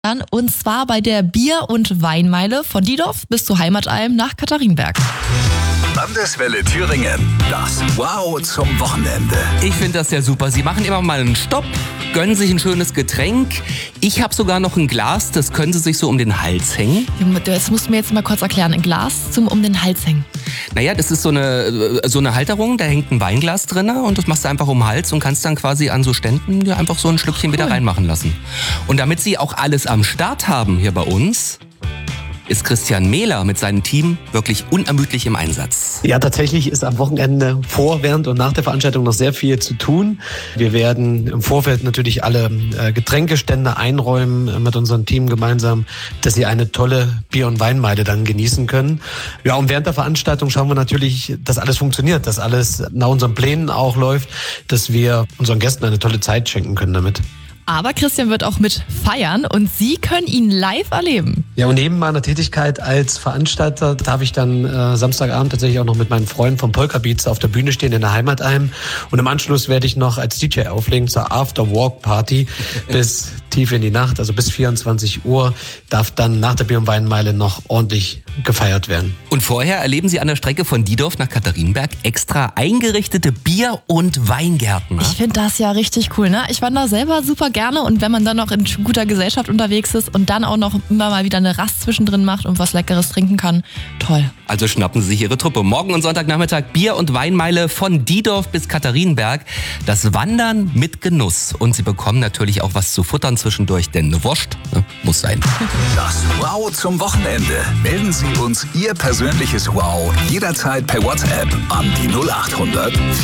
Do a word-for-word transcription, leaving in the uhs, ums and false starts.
Und zwar bei der Bier- und Weinmeile von Diedorf bis zu Heimatalm nach Katharinenberg. Landeswelle Thüringen, das Wow zum Wochenende. Ich finde das ja super. Sie machen immer mal einen Stopp, gönnen sich ein schönes Getränk. Ich habe sogar noch ein Glas, das können Sie sich so um den Hals hängen. Das musst du mir jetzt mal kurz erklären. Ein Glas zum um den Hals hängen. Naja, das ist so eine, so eine Halterung, da hängt ein Weinglas drin und das machst du einfach um den Hals und kannst dann quasi an so Ständen dir einfach so ein Schlückchen cool. wieder reinmachen lassen. Und damit Sie auch alles am Start haben hier bei uns, ist Christian Mehler mit seinem Team wirklich unermüdlich im Einsatz. Ja, tatsächlich ist am Wochenende vor, während und nach der Veranstaltung noch sehr viel zu tun. Wir werden im Vorfeld natürlich alle äh, Getränkestände einräumen äh, mit unserem Team gemeinsam, dass sie eine tolle Bier- und Weinmeile dann genießen können. Ja, und während der Veranstaltung schauen wir natürlich, dass alles funktioniert, dass alles nach unseren Plänen auch läuft, dass wir unseren Gästen eine tolle Zeit schenken können damit. Aber Christian wird auch mit feiern und Sie können ihn live erleben. Ja, und neben meiner Tätigkeit als Veranstalter darf ich dann äh, Samstagabend tatsächlich auch noch mit meinen Freunden vom Polka Beats auf der Bühne stehen in der Heimatalm. Und im Anschluss werde ich noch als D J auflegen zur After-Work-Party bis tief in die Nacht, also bis vierundzwanzig Uhr, darf dann nach der Bier- und Weinmeile noch ordentlich gefeiert werden. Und vorher erleben Sie an der Strecke von Diedorf nach Katharinenberg extra eingerichtete Bier- und Weingärten. Ne? Ich finde das ja richtig cool, ne? Ich wandere selber super gerne und wenn man dann noch in guter Gesellschaft unterwegs ist und dann auch noch immer mal wieder eine Rast zwischendrin macht und was Leckeres trinken kann, toll. Also schnappen Sie sich Ihre Truppe. Morgen und Sonntagnachmittag Bier- und Weinmeile von Diedorf bis Katharinenberg. Das Wandern mit Genuss. Und Sie bekommen natürlich auch was zu futtern zwischendurch, denn eine Wurst, ne, muss sein. Das Wow zum Wochenende. Melden Sie uns Ihr persönliches Wow jederzeit per WhatsApp an die null acht hundert